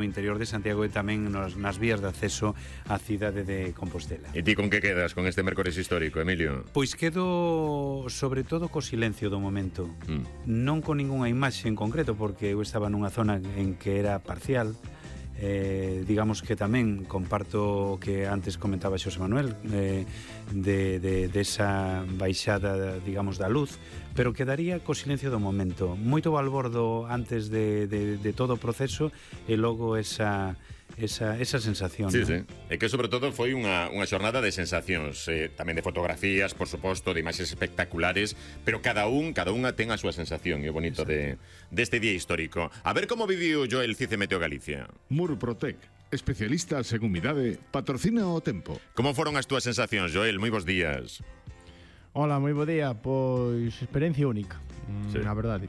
interior de Santiago e tamén nas vías de acceso á cidade de Compostela. E ti con que quedas con este mércores histórico, Emilio? Pois quedo sobre todo co silencio do momento. Non con ningunha imaxe en concreto, porque eu estaba nunha zona en que era parcial. Digamos que tamén comparto o que antes comentaba Xosé Manuel de esa baixada, digamos, da luz, pero quedaría co silencio do momento, moito balbordo antes de todo o proceso e logo esa sensación. Sí, ¿no? sí. E que sobre todo foi unha xornada de sensacións, tamén de fotografías, por suposto, de imaxes espectaculares, pero cada unha ten a súa sensación, e o bonito deste día histórico. A ver como viviu Joel Cice Meteo Galicia. Murprotec, especialistas en humidade, patrocina o tempo. Como foron as túas sensacións, Joel? Moi bons días. Hola, moi bo día. Pois experiencia única, Sí. na verdade.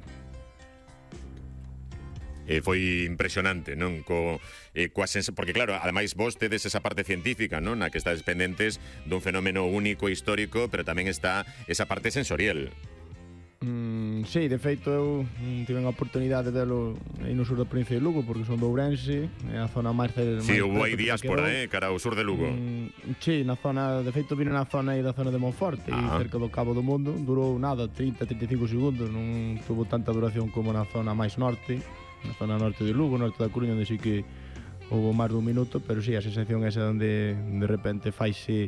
Foi impresionante, non? Porque claro, ademais vos tedes esa parte científica, non? Na que estades pendentes dun fenómeno único histórico, pero tamén está esa parte sensorial. Sí, de feito eu tive a oportunidade de velo aí no sur da provincia de Lugo, porque son de Ourense, é a zona máis Sí, houve aí diáspora, cara ao sur de Lugo. Sí, na zona, de feito vine na zona aí da zona de Monforte, cerca do Cabo do Mundo, durou nada, 30-35 segundos, non tuvo tanta duración como na zona máis norte, na zona norte de Lugo, norte da Coruña, onde sí que houve máis dun minuto, pero sí, a sensación esa onde de repente faise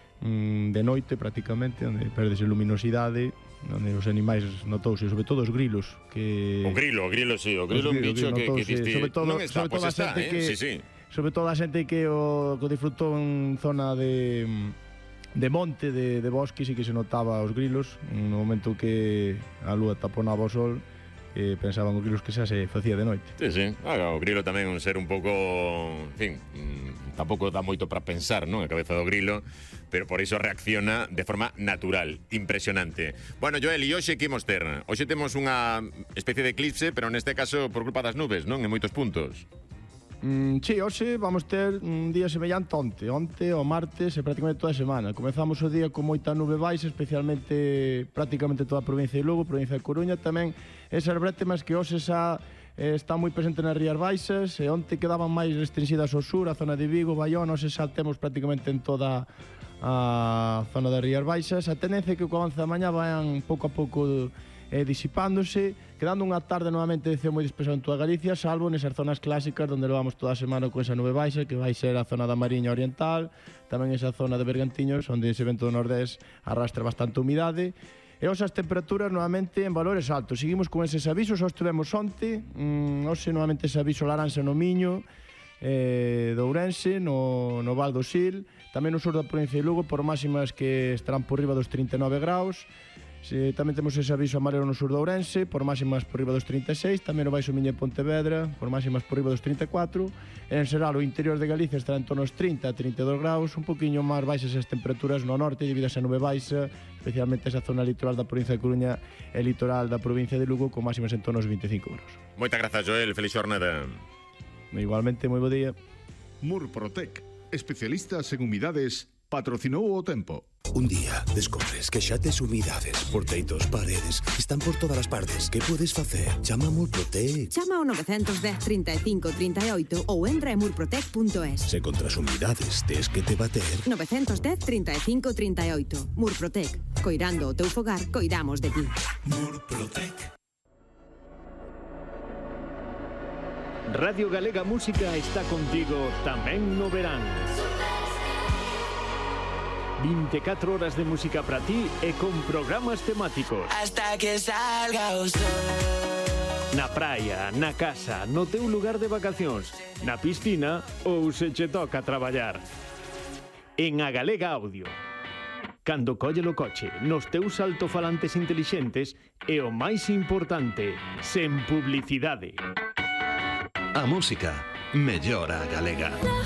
de noite prácticamente, onde perdes luminosidade, onde os animais notouse, sobre todo os grilos, que O grilo, sí, o grilo un bicho que diste, sobre todo, non está, sobre pois toda está, a xente que, sí. sobre todo a xente que o disfrutou en zona de monte, de bosque, sí que se notaba os grilos, no momento que a lúa taponaba o sol, pensaban os grilos que xa se facía de noite. Sí. O grilo tamén un ser un pouco, en fin, tampouco dá moito para pensar, non? A cabeza do grilo, pero por iso reacciona de forma natural, impresionante. Bueno, Joel, e hoxe que imos ter? Hoxe temos unha especie de eclipse, pero neste caso por culpa das nubes, non? En moitos puntos. Sí, hoxe vamos ter un día semellante onte o martes e prácticamente toda a semana. Comezamos o día con moita nube baixa, especialmente prácticamente toda a provincia de Lugo, provincia de Coruña, tamén esas brétemas que hoxe xa está moi presente nas Rías Baixas, e onte quedaban máis restringidas ao sur, a zona de Vigo, Bayona, hoxe xa temos prácticamente en toda a zona das Rías Baixas. A tendencia é que co avance da mañá vayan pouco a pouco disipándose, quedando unha tarde novamente de ceo moi dispersado en toda Galicia, salvo nesas zonas clásicas onde levamos toda a semana con esa nube baixa, que vai ser a zona da Mariña Oriental, tamén esa zona de Bergantiños, onde ese vento do nordés arrastra bastante humidade. E hoxe as temperaturas novamente en valores altos. Seguimos con eses avisos, hoxe tivemos onte, hoxe novamente ese aviso laranxa no Miño, do Ourense, no Val do Sil, tamén no sur da provincia de Lugo, por máximas que estarán por riba dos 39 graus. Tamén temos ese aviso amarelo no sur do Ourense, por máximas por riba dos 36, tamén no Baixo Miño e Pontevedra, por máximas por riba dos 34, en xeral o interior de Galicia estará en torno aos 30 a 32 graus, un poquinho máis baixas as temperaturas no norte debido a esa nube baixa, especialmente esa zona litoral da provincia de Coruña e litoral da provincia de Lugo, con máximas en torno aos 25 graus. Moitas grazas, Joel, feliz xornada. Igualmente, moi bo día. Murprotec, especialistas en humidades, patrocinou o tempo. Un día descobres que xa tes humidades por teitos, paredes, están por todas as partes. Que podes facer? Chama a Murprotec. Chama ao 910 35 38 ou entra en murprotec.es. Se contra as humidades tes que te bater. 910 35 38. Murprotec. Coirando o teu fogar, coidamos de ti. Murprotec. Radio Galega Música está contigo tamén no verán. 24 horas de música para ti e con programas temáticos. Hasta que salga o sol. Na praia, na casa, no teu lugar de vacacións, na piscina ou se che toca traballar. En A Galega Audio. Cando colle o coche, nos teus altofalantes intelixentes e o máis importante, sen publicidade. A música mellora a galega.